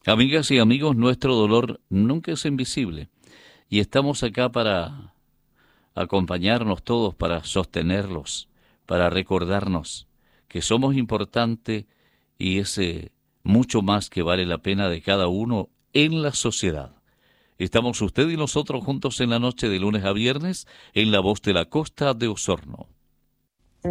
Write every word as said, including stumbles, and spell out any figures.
Amigas y amigos, nuestro dolor nunca es invisible y estamos acá para acompañarnos todos, para sostenerlos, para recordarnos que somos importantes y ese mucho más que vale la pena de cada uno en la sociedad. Estamos usted y nosotros juntos en la noche de lunes a viernes en La Voz de la Costa de Osorno.